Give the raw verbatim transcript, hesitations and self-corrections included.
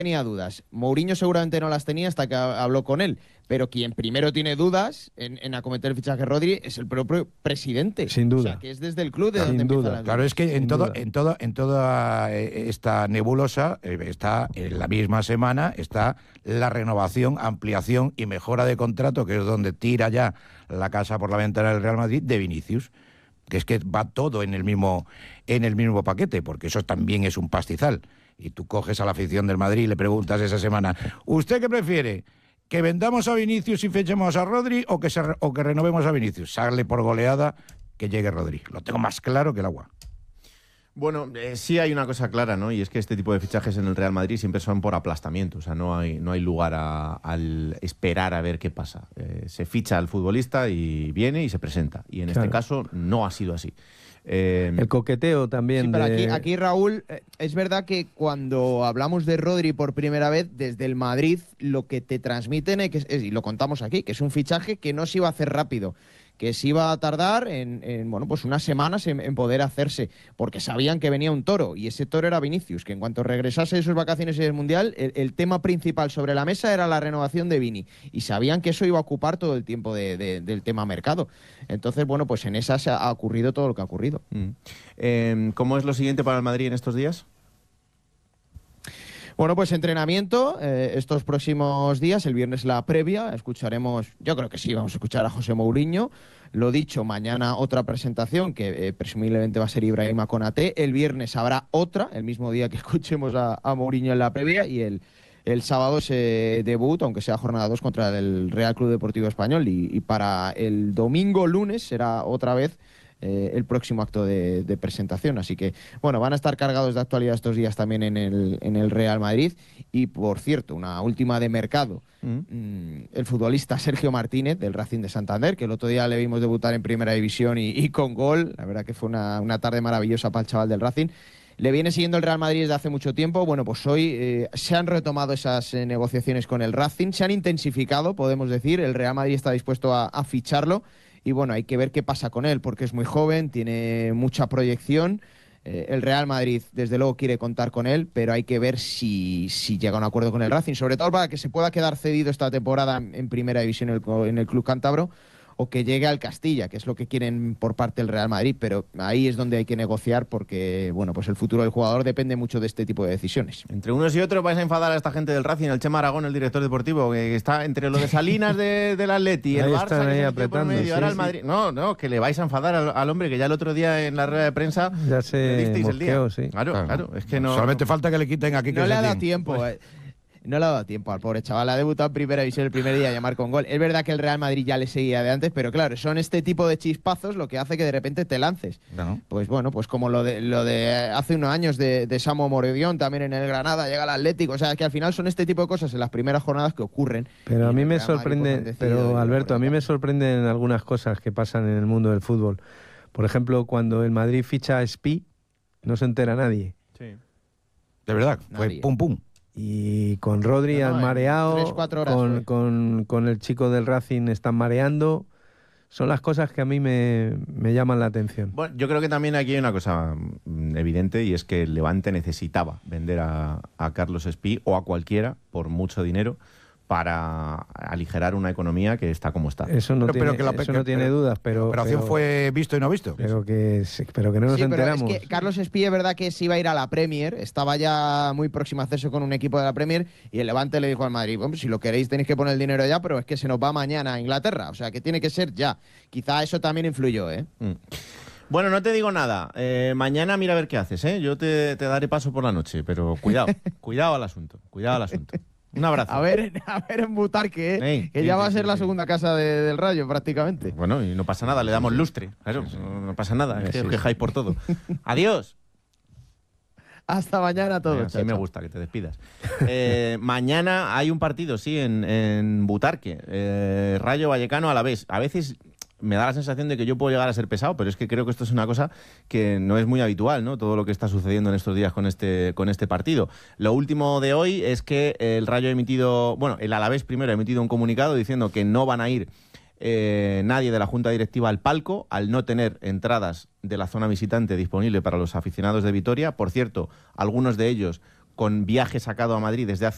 tenía dudas. Mourinho seguramente no las tenía hasta que habló con él, pero quien primero tiene dudas en, en acometer el fichaje Rodri es el propio presidente. Sin duda. O sea, que es desde el club de Sin donde duda. empiezan las Claro, dudas. es que en, Sin todo, duda. en, todo, en toda eh, esta nebulosa eh, está en la misma semana está la renovación, ampliación y mejora de contrato, que es donde tira ya la casa por la ventana del Real Madrid, de Vinicius. Que es que va todo en el mismo en el mismo paquete, porque eso también es un pastizal. Y tú coges a la afición del Madrid y le preguntas esa semana, ¿usted qué prefiere? ¿Que vendamos a Vinicius y fechemos a Rodri o que, se, o que renovemos a Vinicius? Sale por goleada que llegue Rodri. Lo tengo más claro que el agua. Bueno, eh, sí hay una cosa clara, ¿no? Y es que este tipo de fichajes en el Real Madrid siempre son por aplastamiento. O sea, no hay, no hay lugar a, al esperar a ver qué pasa. Eh, se ficha al futbolista y viene y se presenta. Y en Claro. este caso no ha sido así. Eh, El coqueteo también. Sí, pero de... aquí, aquí, Raúl, eh, es verdad que cuando hablamos de Rodri por primera vez, desde el Madrid, lo que te transmiten, es, es, y lo contamos aquí, que es un fichaje que no se iba a hacer rápido, que se iba a tardar en, en bueno, pues unas semanas en, en poder hacerse, porque sabían que venía un toro, y ese toro era Vinicius, que en cuanto regresase de sus vacaciones en el Mundial, el, el tema principal sobre la mesa era la renovación de Vini, y sabían que eso iba a ocupar todo el tiempo de, de, del tema mercado. Entonces, bueno, pues en esa se ha ocurrido todo lo que ha ocurrido. mm. eh, ¿Cómo es lo siguiente para el Madrid en estos días? Bueno, pues entrenamiento eh, estos próximos días, el viernes la previa, escucharemos, yo creo que sí, vamos a escuchar a José Mourinho. Lo dicho, mañana otra presentación que eh, presumiblemente va a ser Ibrahima Konaté. El viernes habrá otra, el mismo día que escuchemos a, a Mourinho en la previa, y el, el sábado ese debut, aunque sea jornada dos, contra el Real Club Deportivo Español. Y, y para el domingo lunes será otra vez Eh, el próximo acto de, de presentación. Así que, bueno, van a estar cargados de actualidad estos días también en el, en el Real Madrid. Y, por cierto, una última de mercado. Mm. Mm, el futbolista Sergio Martínez, del Racing de Santander, que el otro día le vimos debutar en Primera División y, y con gol. La verdad que fue una, una tarde maravillosa para el chaval del Racing. Le viene siguiendo el Real Madrid desde hace mucho tiempo. Bueno, pues hoy eh, se han retomado esas eh, negociaciones con el Racing. Se han intensificado, podemos decir. El Real Madrid está dispuesto a, a ficharlo. Y bueno, hay que ver qué pasa con él, porque es muy joven, tiene mucha proyección. Eh, el Real Madrid, desde luego, quiere contar con él, pero hay que ver si, si llega a un acuerdo con el Racing, sobre todo para que se pueda quedar cedido esta temporada en Primera División en el, en el club cántabro, o que llegue al Castilla, que es lo que quieren por parte del Real Madrid. Pero ahí es donde hay que negociar, porque bueno, pues el futuro del jugador depende mucho de este tipo de decisiones. Entre unos y otros vais a enfadar a esta gente del Racing, el Chema Aragón, el director deportivo, que está entre lo de Salinas de, del Atleti, el Ahí Barça, están que ahí se metió por apretando, medio, sí, ahora el sí. Madrid. No, no, que le vais a enfadar al, al hombre, que ya el otro día en la rueda de prensa Ya se le disteis el día. mosqueó, sí. Claro, claro, Claro. es que no... Solamente falta que le quiten aquí. No le ha dado tiempo, eh. No le ha dado tiempo al pobre chaval. Ha debutado en Primera División el primer día a llamar con gol. Es verdad que el Real Madrid ya le seguía de antes, pero claro, son este tipo de chispazos lo que hace que de repente te lances. No. Pues bueno, pues como lo de lo de hace unos años de, de Samu Moredión también en el Granada, llega al Atlético. O sea, que al final son este tipo de cosas en las primeras jornadas que ocurren. Pero a Y mí el me Real Madrid, pues, han sorprende, decidido pero ir a Alberto, a mí por me ella. sorprenden algunas cosas que pasan en el mundo del fútbol. Por ejemplo, cuando el Madrid ficha a Spi, no se entera nadie. Sí. De verdad, fue Nadie. pum pum. Y con Rodri No, no, han en mareado, tres, cuatro horas con, fue. con, con el chico del Racing están mareando. Son las cosas que a mí me, me llaman la atención. Bueno, yo creo que también aquí hay una cosa mm, evidente, y es que el Levante necesitaba vender a, a Carlos Espí o a cualquiera por mucho dinero para aligerar una economía que está como está. Eso no Pero- tiene, pero que la- eso que- no tiene pero- dudas, pero, La operación pero, fue visto y no visto. pero que, pero que no nos Sí, pero enteramos. es que Carlos Espí es verdad que se iba a ir a la Premier, estaba ya muy próximo a hacerse con un equipo de la Premier, y el Levante le dijo al Madrid, bueno, si lo queréis tenéis que poner el dinero ya, pero es que se nos va mañana a Inglaterra, o sea que tiene que ser ya. Quizá eso también influyó, ¿eh? Mm. Bueno, no te digo nada. Eh, mañana mira a ver qué haces, ¿eh? Yo te, te daré paso por la noche, pero cuidado, cuidado al asunto, cuidado al asunto. Un abrazo. A ver, a ver en Butarque, ¿eh? Ey, que sí, ya sí, va a ser sí, la sí. segunda casa de- del Rayo prácticamente. Bueno, y no pasa nada, le damos lustre. Claro, no, no pasa nada, es que Sí, os sí. quejáis por todo. Adiós. Hasta mañana a todos. Venga, chao, así me chao. gusta que te despidas. Eh, mañana hay un partido, sí, en, en Butarque. Eh, Rayo Vallecano a la vez. A veces me da la sensación de que yo puedo llegar a ser pesado, pero es que creo que esto es una cosa que no es muy habitual, ¿no? Todo lo que está sucediendo en estos días con este, con este partido. Lo último de hoy es que el Rayo ha emitido, bueno, el Alavés primero ha emitido un comunicado diciendo que no van a ir eh, nadie de la Junta Directiva al palco al no tener entradas de la zona visitante disponible para los aficionados de Vitoria. Por cierto, algunos de ellos con viaje sacado a Madrid desde hace